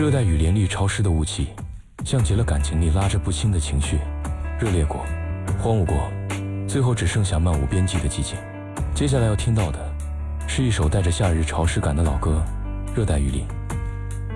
热带雨连粒潮湿的雾气，像极了感情里拉着不清的情绪，热烈过，荒芜过，最后只剩下漫无边际的寂静。接下来要听到的，是一首带着夏日潮湿感的老歌《热带雨林》。